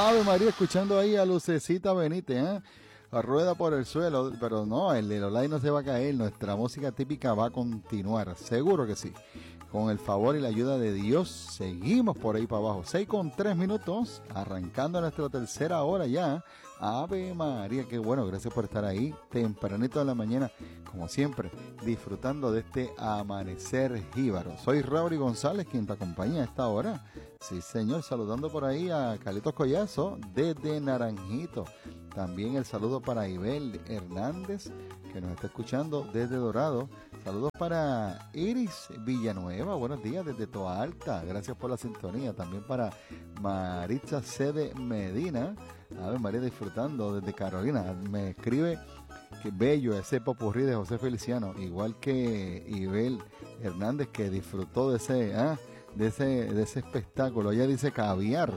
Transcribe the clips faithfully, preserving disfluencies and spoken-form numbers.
Ave María, escuchando ahí a Lucecita Benítez, ¿eh? A rueda por el suelo, pero no, el de Olay no se va a caer, nuestra música típica va a continuar, seguro que sí. Con el favor y la ayuda de Dios, seguimos por ahí para abajo. seis con tres minutos, arrancando nuestra tercera hora ya. Ave María, qué bueno, gracias por estar ahí, tempranito de la mañana, como siempre, disfrutando de este amanecer jíbaro. Soy Raúl González, quien te acompaña a esta hora. Sí, señor, saludando por ahí a Carlitos Collazo, desde Naranjito. También el saludo para Ibel Hernández, que nos está escuchando desde Dorado. Saludos para Iris Villanueva, buenos días desde Toa Alta, gracias por la sintonía. También para Maritza Cede Medina, a ver, María disfrutando desde Carolina. Me escribe que bello ese popurrí de José Feliciano, igual que Ibel Hernández, que disfrutó de ese, ah, de ese, de ese espectáculo. Ella dice caviar.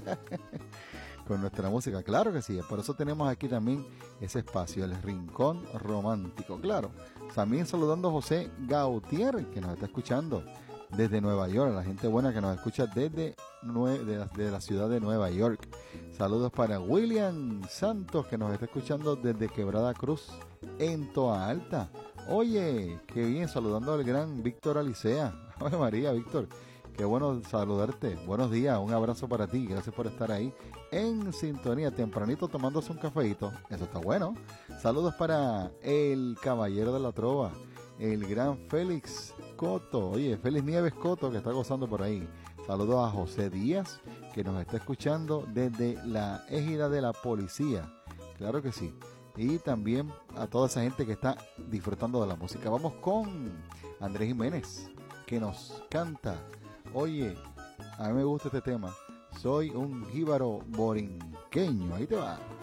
Con nuestra música, claro que sí, por eso tenemos aquí también ese espacio, el Rincón Romántico, claro. También saludando a José Gautier, que nos está escuchando desde Nueva York, a la gente buena que nos escucha desde, nue- de la, de la ciudad de Nueva York. Saludos para William Santos, que nos está escuchando desde Quebrada Cruz, en Toa Alta. Oye, qué bien, saludando al gran Víctor Alicea. Ave María, Víctor. Qué bueno saludarte. Buenos días, un abrazo para ti. Gracias por estar ahí en sintonía, tempranito tomándose un cafeíto. Eso está bueno. Saludos para el caballero de la trova, el gran Félix Coto. Oye, Félix Nieves Coto, que está gozando por ahí. Saludos a José Díaz, que nos está escuchando desde la égida de la policía. Claro que sí. Y también a toda esa gente que está disfrutando de la música. Vamos con Andrés Jiménez, que nos canta. Oye, a mí me gusta este tema. Soy un jíbaro borinqueño. Ahí te va.